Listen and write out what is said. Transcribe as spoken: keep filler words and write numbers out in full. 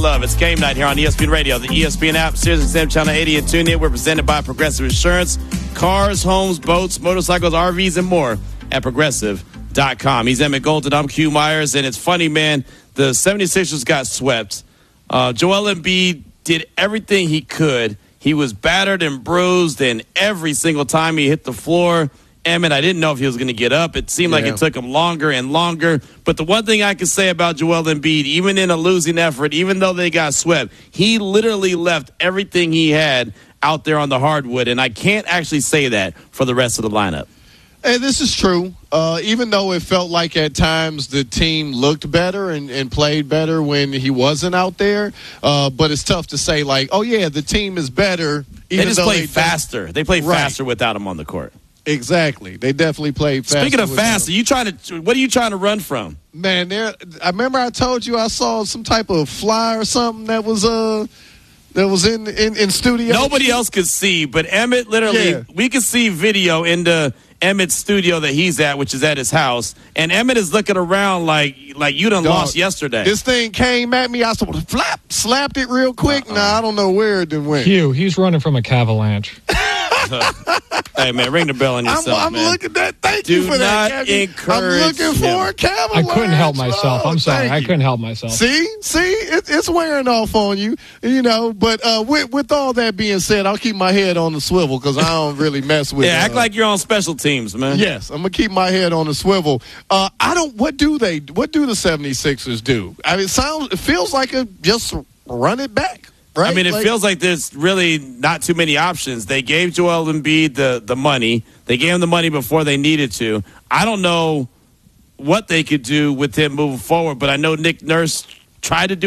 love. It's game night here on E S P N Radio, the E S P N app, SiriusXM Channel eighty, and tune in. We're presented by Progressive Insurance. Cars, homes, boats, motorcycles, R Vs, and more at Progressive dot com. He's Emmett Golden. I'm Q Myers, and it's funny, man. The seventy-sixers got swept. Uh, Joel Embiid did everything he could. He was battered and bruised, and every single time he hit the floor, Emmett, I didn't know if he was going to get up. It seemed yeah. like it took him longer and longer. But the one thing I can say about Joel Embiid, even in a losing effort, even though they got swept, he literally left everything he had out there on the hardwood, and I can't actually say that for the rest of the lineup. Hey, this is true. Uh, even though it felt like at times the team looked better and, and played better when he wasn't out there, uh, but it's tough to say, like, oh, yeah, the team is better. Even they just though play they faster. They play right. faster without him on the court. Exactly. They definitely played faster. Speaking of faster, you trying to what are you trying to run from? Man, there. I remember I told you I saw some type of fly or something that was uh that was in in, in studio. Nobody else could see, but Emmett literally yeah. we could see video in the Emmett's studio that he's at, which is at his house, and Emmett is looking around like like you done Dog, lost yesterday. This thing came at me. I saw flap, slapped it real quick. Uh-uh. Now I don't know where it done went. Hugh, he's running from a cavalanche. Hey, man, ring the bell on yourself, I'm, I'm man. looking at that. Thank Do you for not that, encourage I'm looking him. for a cavalanche. I couldn't help myself. Oh, I'm sorry. I you. couldn't help myself. See? See? It, it's wearing off on you, you know. But uh, with, with all that being said, I'll keep my head on the swivel because I don't really mess with Yeah, uh, act like you're on special teams, man. Yes, I'm going to keep my head on the swivel. Uh, I don't – what do they – what do the seventy-sixers do? I mean, it, sounds, it feels like a just run it back. Right? I mean, it like, feels like there's really not too many options. They gave Joel Embiid the, the money. They gave him the money before they needed to. I don't know what they could do with him moving forward, but I know Nick Nurse tried to do